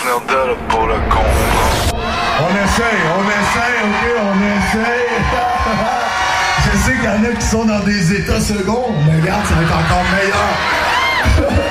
venir d'elle pour le comprendre. On essaye, ok, on essaye. Je sais qu'il y en a qui sont dans des états seconds, mais regarde, ça va être encore meilleur.